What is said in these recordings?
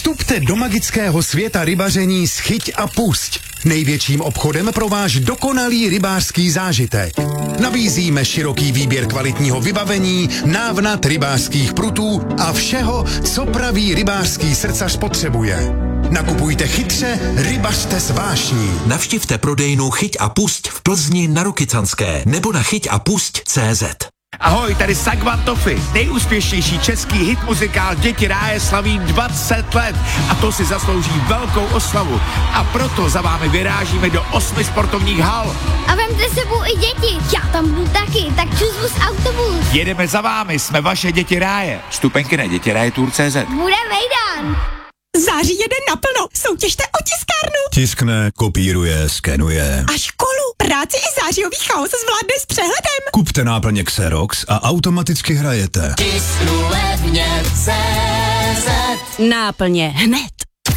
Vstupte do magického světa rybaření s Chyť a Pusť. Největším obchodem pro váš dokonalý rybářský zážitek. Nabízíme široký výběr kvalitního vybavení, návnat rybářských prutů a všeho, co pravý rybářský srdcař potřebuje. Nakupujte chytře, rybařte s vášní. Navštivte prodejnu Chyť a Pusť v Plzni na Rokycanské nebo na chyťapusť.cz. Ahoj, tady Sagvan Toffy, nejúspěšnější český hit muzikál Děti ráje slaví 20 let a to si zaslouží velkou oslavu. A proto za vámi vyrážíme do 8 sportovních hal. A vemte sebou i děti, já tam budu taky, tak čus autobus. Jedeme za vámi, jsme vaše Děti ráje. Vstupenky na dětirajetur.cz. Bude vejdan. Září jede naplno, soutěžte o tiskárnu. Tiskne, kopíruje, skenuje. A školu, práci i zářijový chaos zvládne s přehledem. Kupte náplně Xerox a automaticky hrajete. Tisknu levně CZ. Náplně hned.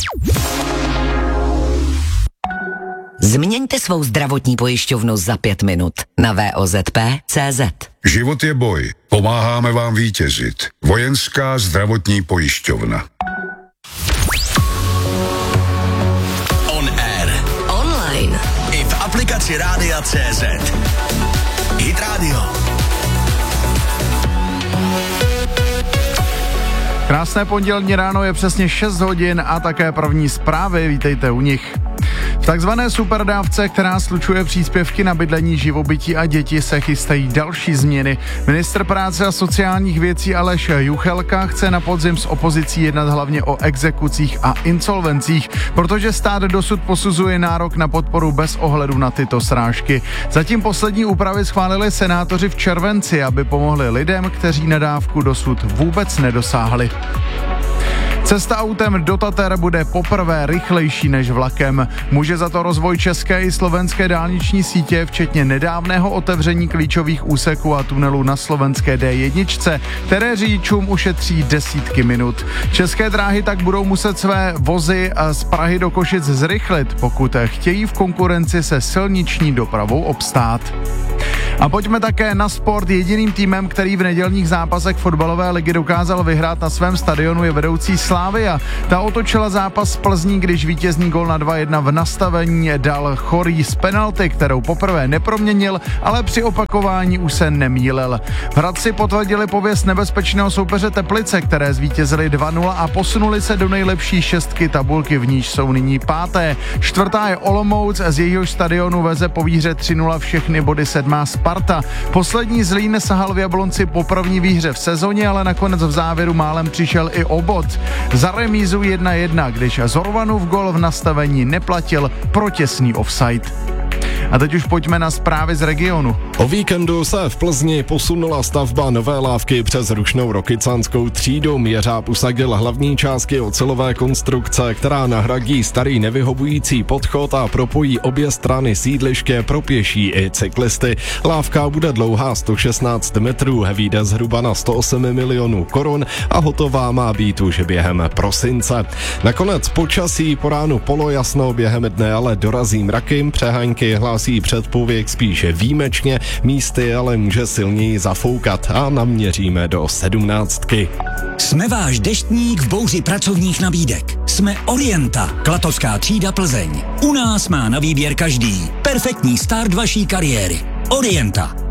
Změňte svou zdravotní pojišťovnu za 5 minut na VOZP.cz. Život je boj. Pomáháme vám vítězit. Vojenská zdravotní pojišťovna. On air. Online. I v aplikaci Rádia CZ. Hit Radio. Krásné pondělní ráno, je přesně 6 hodin a také první zprávy, vítejte u nich. V takzvané superdávce, která slučuje příspěvky na bydlení, živobytí a děti, se chystají další změny. Ministr práce a sociálních věcí Aleš Juchelka chce na podzim s opozicí jednat hlavně o exekucích a insolvencích, protože stát dosud posuzuje nárok na podporu bez ohledu na tyto srážky. Zatím poslední úpravy schválili senátoři v červenci, aby pomohli lidem, kteří na dávku dosud vůbec nedosáhli. Cesta autem do Tater bude poprvé rychlejší než vlakem. Může za to rozvoj české i slovenské dálniční sítě, včetně nedávného otevření klíčových úseků a tunelů na slovenské D1, které řidičům ušetří desítky minut. České dráhy tak budou muset své vozy z Prahy do Košic zrychlit, pokud chtějí v konkurenci se silniční dopravou obstát. A pojďme také na sport. Jediným týmem, který v nedělních zápasech fotbalové ligy dokázal vyhrát na svém stadionu, je vedoucí Slavia. Ta otočila zápas z Plzní, když vítězný gol na 2-1 v nastavení dal Chorý z penalty, kterou poprvé neproměnil, ale při opakování už se nemýlil. V Hradci potvrdili pověst nebezpečného soupeře Teplice, které zvítězili 2-0 a posunuli se do nejlepší šestky tabulky, v níž jsou nyní 5. Čtvrtá je Olomouc, z jejíhož stadionu veze po výhře 3-0 všechny body 7. Sparta. Poslední Zlín sahal v Jablonci po první výhře v sezóně, ale nakonec v závěru málem přišel i o bod. Za remízu 1-1, když Zorvanův gol v nastavení neplatil pro těsný offside. A teď už pojďme na zprávy z regionu. O víkendu se v Plzni posunula stavba nové lávky přes rušnou Rokycanskou třídu. Jeřáb usadil hlavní částky ocelové konstrukce, která nahradí starý nevyhovující podchod a propojí obě strany sídliště pro pěší i cyklisty. Lávka bude dlouhá 116 metrů, vyjde zhruba na 108 milionů korun a hotová má být už během prosince. Nakonec počasí, po ránu polojasno, během dne ale dorazí mraky, přehánky, hlásí předpověď spíše výjimečně, místy ale může silněji zafoukat a naměříme do 17. Jsme váš deštník v bouři pracovních nabídek. Jsme Orienta, Klatovská třída Plzeň. U nás má na výběr každý. Perfektní start vaší kariéry. Orienta.